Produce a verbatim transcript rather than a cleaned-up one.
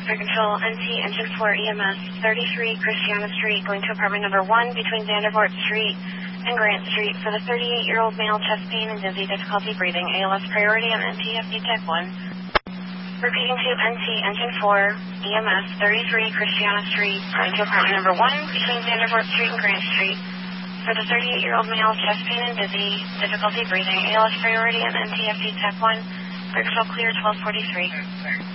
For control, N T Engine four E M S, thirty-three Christiana Street, going to apartment number one between Vandervoort Street and Grant Street for the thirty-eight-year-old male, chest pain and dizzy, difficulty breathing, A L S priority on N T F D Tech one. Repeating to N T Engine four E M S, thirty-three Christiana Street, going to apartment number one between Vandervoort Street and Grant Street for the thirty-eight-year-old male, chest pain and dizzy, difficulty breathing, A L S priority on N T F D Tech one. For control clear, twelve forty-three.